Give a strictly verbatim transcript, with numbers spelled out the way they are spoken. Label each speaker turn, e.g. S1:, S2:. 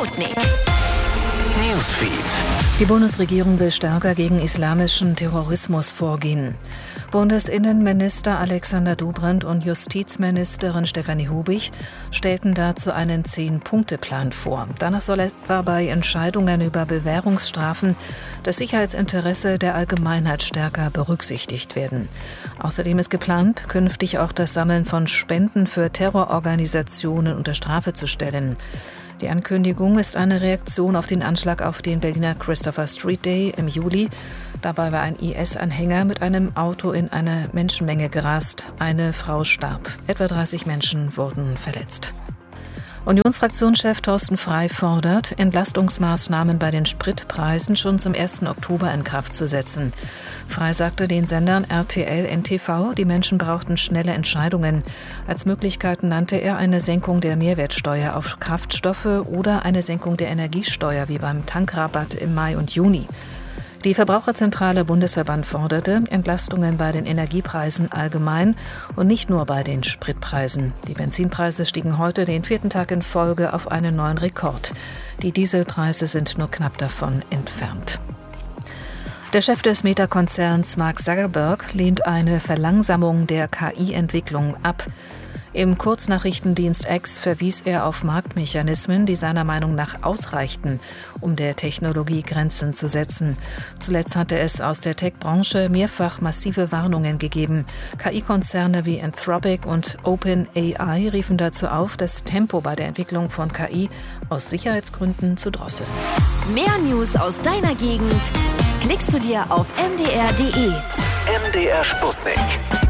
S1: Sputnik Newsfeed.
S2: Die Bundesregierung will stärker gegen islamischen Terrorismus vorgehen. Bundesinnenminister Alexander Dobrindt und Justizministerin Stefanie Hubig stellten dazu einen Zehn-Punkte-Plan vor. Danach soll etwa bei Entscheidungen über Bewährungsstrafen das Sicherheitsinteresse der Allgemeinheit stärker berücksichtigt werden. Außerdem ist geplant, künftig auch das Sammeln von Spenden für Terrororganisationen unter Strafe zu stellen. Die Ankündigung ist eine Reaktion auf den Anschlag auf den Berliner Christopher Street Day im Juli. Dabei war ein I S-Anhänger mit einem Auto in eine Menschenmenge gerast. Eine Frau starb. Etwa dreißig Menschen wurden verletzt. Unionsfraktionschef Thorsten Frey fordert, Entlastungsmaßnahmen bei den Spritpreisen schon zum ersten Oktober in Kraft zu setzen. Frey sagte den Sendern R T L N T V, die Menschen brauchten schnelle Entscheidungen. Als Möglichkeiten nannte er eine Senkung der Mehrwertsteuer auf Kraftstoffe oder eine Senkung der Energiesteuer wie beim Tankrabatt im Mai und Juni. Die Verbraucherzentrale Bundesverband forderte Entlastungen bei den Energiepreisen allgemein und nicht nur bei den Spritpreisen. Die Benzinpreise stiegen heute den vierten Tag in Folge auf einen neuen Rekord. Die Dieselpreise sind nur knapp davon entfernt. Der Chef des Meta-Konzerns Mark Zuckerberg lehnt eine Verlangsamung der K I-Entwicklung ab. Im Kurznachrichtendienst X verwies er auf Marktmechanismen, die seiner Meinung nach ausreichten, um der Technologie Grenzen zu setzen. Zuletzt hatte es aus der Tech-Branche mehrfach massive Warnungen gegeben. K I-Konzerne wie Anthropic und OpenAI riefen dazu auf, das Tempo bei der Entwicklung von K I aus Sicherheitsgründen zu drosseln.
S1: Mehr News aus deiner Gegend klickst du dir auf m d r punkt d e.
S3: M D R Sputnik.